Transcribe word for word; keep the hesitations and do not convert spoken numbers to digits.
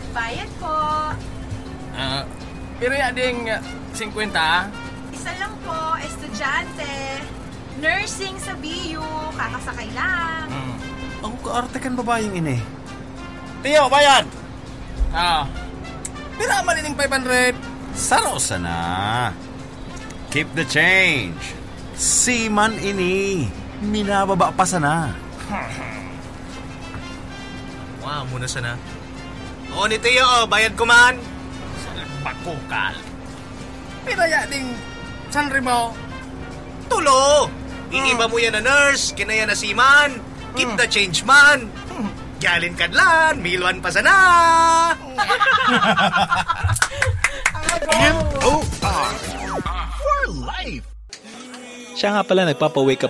Bayad po. Ah, pero ya ding fifty, ah? Isa lang po, estudyante. Nursing sa B U, kakasakay lang. Hmm. Ang kaarte kan babayang ini. Tiyo, bayad! Ah, pira malining five hundred. Saro sana. Keep the change. Siman ini. Minababa pa sana. Wow, muna sana. Oo ni Tiyo, oh, bayad ko man. Pakukal. Pira ya ding sanri mo. Tulo! Iiba mo yan na nurse, kinaya na si man. Keep the change man. Galin kadlan, milwan pa sana. M O R for life. Siya nga pala nagpapawake up